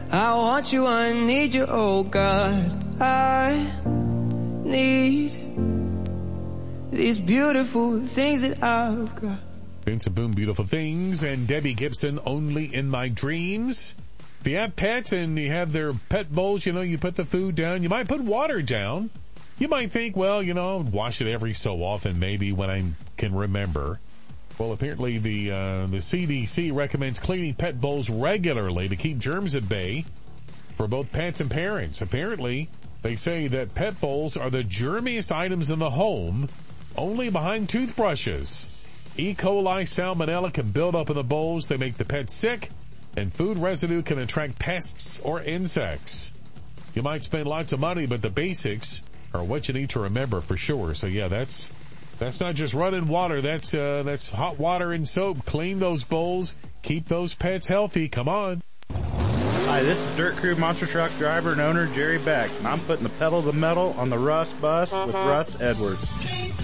I want you, I need you, oh God. I need these beautiful things that I've got. Vince Boom, Beautiful Things, and Debbie Gibson, Only in My Dreams. If you have pets and you have their pet bowls, you put the food down. You might put water down. You might think, well, wash it every so often, maybe when I can remember. Well, apparently the CDC recommends cleaning pet bowls regularly to keep germs at bay for both pets and parents. Apparently, they say that pet bowls are the germiest items in the home, only behind toothbrushes. E. coli, salmonella can build up in the bowls. They make the pet sick, and food residue can attract pests or insects. You might spend lots of money, but the basics are what you need to remember for sure. So yeah, that's not just running water. That's hot water and soap. Clean those bowls. Keep those pets healthy. Come on. Hi, this is Dirt Crew Monster Truck driver and owner Jerry Beck, and I'm putting the pedal to the metal on the Russ bus with Russ Edwards.